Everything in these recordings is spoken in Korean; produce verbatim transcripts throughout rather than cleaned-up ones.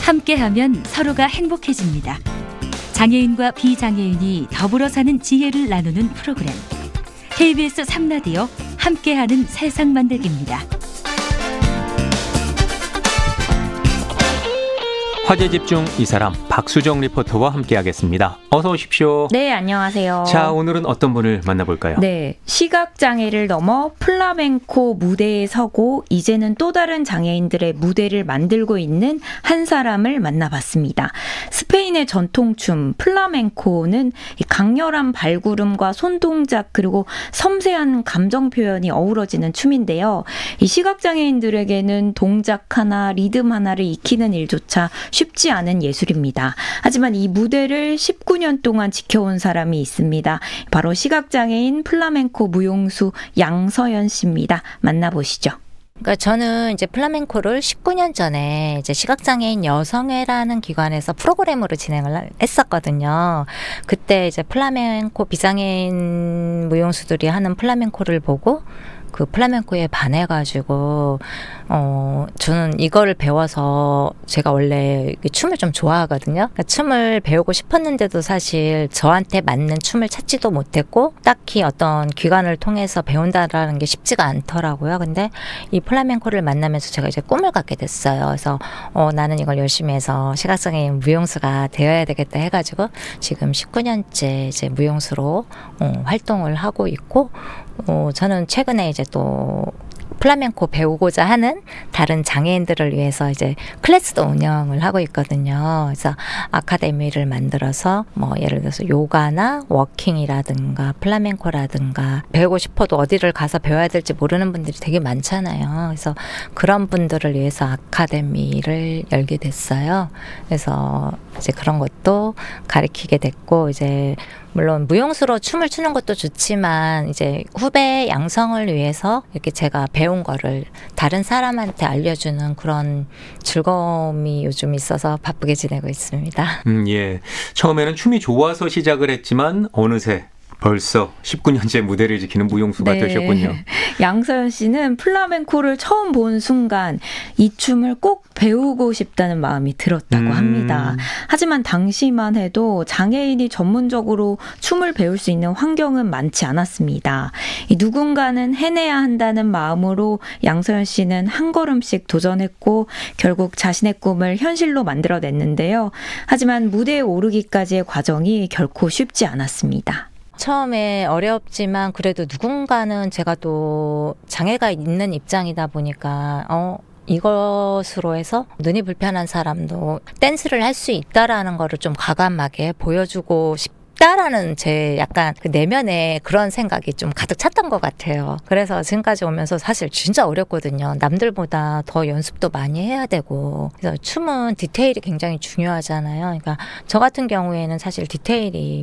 함께하면 서로가 행복해집니다. 장애인과 비장애인이 더불어 사는 지혜를 나누는 프로그램. 케이비에스 삼 라디오 함께하는 세상 만들기입니다. 화제 집중 이 사람 박수정 리포터와 함께하겠습니다. 어서 오십시오. 네, 안녕하세요. 자, 오늘은 어떤 분을 만나볼까요? 네, 시각장애를 넘어 플라멩코 무대에 서고 이제는 또 다른 장애인들의 무대를 만들고 있는 한 사람을 만나봤습니다. 스페인의 전통춤 플라멩코는 강렬한 발구름과 손동작 그리고 섬세한 감정 표현이 어우러지는 춤인데요. 이 시각장애인들에게는 동작 하나, 리듬 하나를 익히는 일조차 쉽지 않은 예술입니다. 하지만 이 무대를 십구 년 동안 지켜온 사람이 있습니다. 바로 시각장애인 플라멩코 무용수 양서연 씨입니다. 만나보시죠. 그러니까 저는 이제 플라멩코를 십구 년 전에 이제 시각장애인 여성회라는 기관에서 프로그램으로 진행을 했었거든요. 그때 이제 플라멩코 비장애인 무용수들이 하는 플라멩코를 보고 그 플라멩코에 반해가지고 어 저는 이거를 배워서 제가 원래 춤을 좀 좋아하거든요. 그러니까 춤을 배우고 싶었는데도 사실 저한테 맞는 춤을 찾지도 못했고 딱히 어떤 기관을 통해서 배운다라는 게 쉽지가 않더라고요. 근데 이 플라멩코를 만나면서 제가 이제 꿈을 갖게 됐어요. 그래서 어 나는 이걸 열심히 해서 시각장애인 무용수가 되어야 되겠다 해가지고 지금 십구 년째 이제 무용수로 어, 활동을 하고 있고 어, 저는 최근에 이제 또 플라멩코 배우고자 하는 다른 장애인들을 위해서 이제 클래스도 운영을 하고 있거든요. 그래서 아카데미를 만들어서 뭐 예를 들어서 요가나 워킹이라든가 플라멩코라든가 배우고 싶어도 어디를 가서 배워야 될지 모르는 분들이 되게 많잖아요. 그래서 그런 분들을 위해서 아카데미를 열게 됐어요. 그래서 이제 그런 것도 가르치게 됐고 이제 물론 무용수로 춤을 추는 것도 좋지만 이제 후배 양성을 위해서 이렇게 제가 배운 거를 다른 사람한테 알려주는 그런 즐거움이 요즘 있어서 바쁘게 지내고 있습니다. 음, 예. 처음에는 춤이 좋아서 시작을 했지만 어느새 벌써 십구 년째 무대를 지키는 무용수가 네. 되셨군요. 양서연 씨는 플라멩코를 처음 본 순간 이 춤을 꼭 배우고 싶다는 마음이 들었다고 음. 합니다. 하지만 당시만 해도 장애인이 전문적으로 춤을 배울 수 있는 환경은 많지 않았습니다. 이 누군가는 해내야 한다는 마음으로 양서연 씨는 한 걸음씩 도전했고 결국 자신의 꿈을 현실로 만들어냈는데요. 하지만 무대에 오르기까지의 과정이 결코 쉽지 않았습니다. 처음에 어렵지만 그래도 누군가는 제가 또 장애가 있는 입장이다 보니까 어 이것으로 해서 눈이 불편한 사람도 댄스를 할 수 있다라는 거를 좀 과감하게 보여주고 싶 다라는 제 약간 그 내면에 그런 생각이 좀 가득 찼던 것 같아요. 그래서 지금까지 오면서 사실 진짜 어렵거든요. 남들보다 더 연습도 많이 해야 되고 그래서 춤은 디테일이 굉장히 중요하잖아요. 그러니까 저 같은 경우에는 사실 디테일이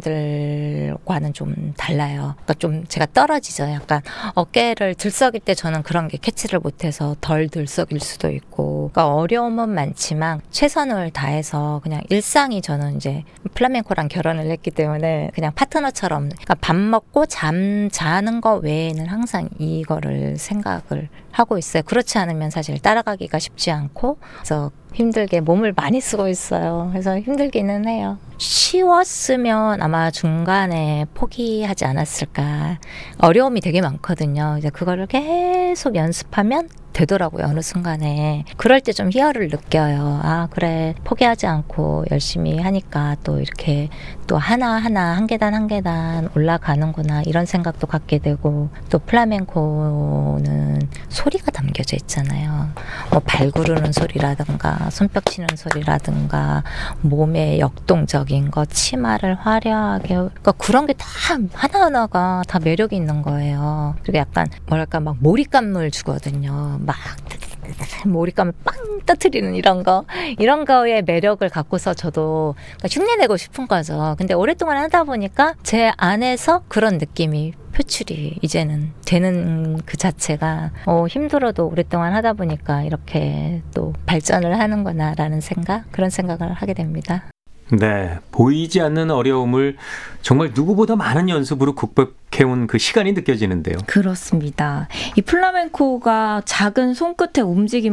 비장애인들과는 좀 달라요. 그러니까 좀 제가 떨어지죠. 약간 어깨를 들썩일 때 저는 그런 게 캐치를 못해서 덜 들썩일 수도 있고 그러니까 어려움은 많지만 최선을 다해서 그냥 일상이 저는 이제 플라멩코랑 결혼을 했기 때문에 그냥 파트너처럼 그러니까 밥 먹고 잠 자는 거 외에는 항상 이거를 생각을 하고 있어요. 그렇지 않으면 사실 따라가기가 쉽지 않고 그래서 힘들게 몸을 많이 쓰고 있어요. 그래서 힘들기는 해요. 쉬웠으면 아마 중간에 포기하지 않았을까. 어려움이 되게 많거든요. 이제 그거를 계속 연습하면 되더라고요. 어느 순간에. 그럴 때 좀 희열을 느껴요. 아, 그래. 포기하지 않고 열심히 하니까 또 이렇게 또 하나하나 한 계단 한 계단 올라가는구나 이런 생각도 갖게 되고 또 플라멩코는 소리가 담겨져 있잖아요. 뭐 발구르는 소리라든가 손뼉 치는 소리라든가 몸의 역동적인 거 치마를 화려하게 그러니까 그런 게 다 하나하나가 다 매력이 있는 거예요. 그리고 약간 뭐랄까 막 몰입감을 주거든요. 막 몰입감을 빵 터뜨리는 이런 거 이런 거에 매력을 갖고서 저도 그러니까 흉내내고 싶은 거죠. 근데 오랫동안 하다 보니까 제 안에서 그런 느낌이 표출이 이제는 되는 그 자체가 어, 힘들어도 오랫동안 하다 보니까 이렇게 또 발전을 하는구나라는 생각 그런 생각을 하게 됩니다. 네, 보이지 않는 어려움을 정말 누구보다 많은 연습으로 극복해온 그 시간이 느껴지는데요. 그렇습니다. 이 플라멩코가 작은 손끝의 움직임